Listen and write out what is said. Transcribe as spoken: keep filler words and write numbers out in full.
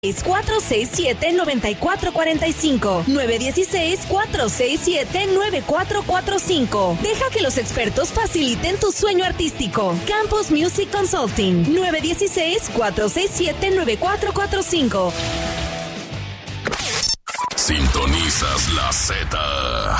cuatro seis siete, nueve cuatro cuatro cinco, nueve uno seis, cuatro seis siete, nueve cuatro cuatro cinco. Deja que los expertos faciliten tu sueño artístico. Campus Music Consulting, nueve uno seis, cuatro seis siete, nueve cuatro cuatro cinco. Sintonizas la Z.